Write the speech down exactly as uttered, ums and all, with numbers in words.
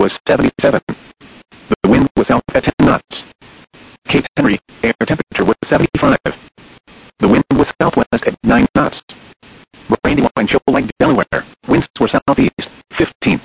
was seventy-seven. The wind was south at ten knots. Cape Henry, air temperature was seventy-five. The wind was southwest at nine knots. Brandywine, Shoal Lake, Delaware, winds were southeast, fifteen.